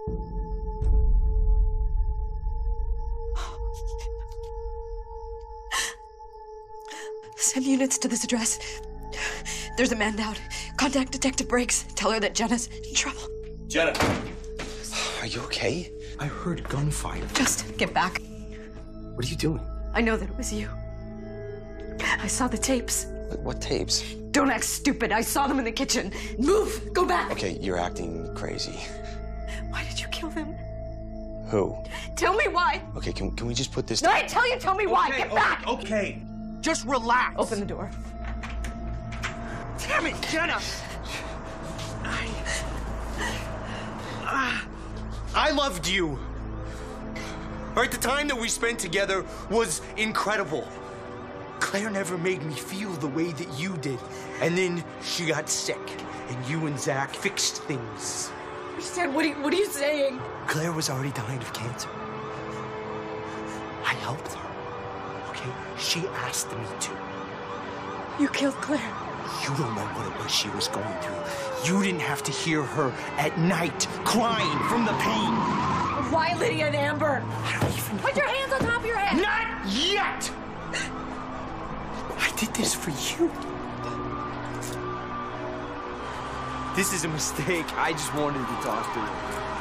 Send units to this address. There's a man down. Contact Detective Briggs. Tell her that Jenna's in trouble. Jenna! Are you okay? I heard gunfire. Just get back. What are you doing? I know that it was you. I saw the tapes. What tapes? Don't act stupid. I saw them in the kitchen. Move! Go back! Okay, you're acting crazy. Why did you kill them? Who? Tell me why! Okay, can we just put this... No, I tell you, tell me why! Get back! Okay. Just relax. Open the door. Damn it, Jenna! I loved you. All right, the time that we spent together was incredible. Claire never made me feel the way that you did. And then she got sick, and you and Zach fixed things. Understand? What are you saying? Claire was already dying of cancer. I helped her. Okay? She asked me to. You killed Claire. You don't know what it was she was going through. You didn't have to hear her at night crying from the pain. Why Lydia and Amber? I don't even know. Put your hands on top of your head! Not yet! I did this for you. This is a mistake. I just wanted to talk to her.